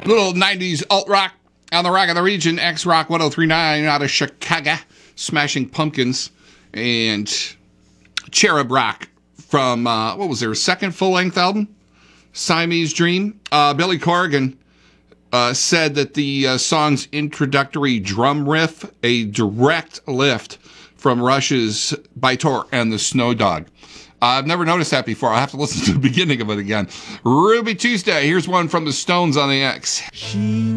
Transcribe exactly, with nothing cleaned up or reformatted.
Little nineties alt-rock on the Rock of the Region, X-Rock one oh three point nine out of Chicago, Smashing Pumpkins, and Cherub Rock from, uh, what was their second full-length album? Siamese Dream. Uh, Billy Corgan uh, said that the uh, song's introductory drum riff, a direct lift from Rush's Baitor and the Snow Dog. Uh, I've never noticed that before. I'll have to listen to the beginning of it again. Ruby Tuesday. Here's one from the Stones on the X. She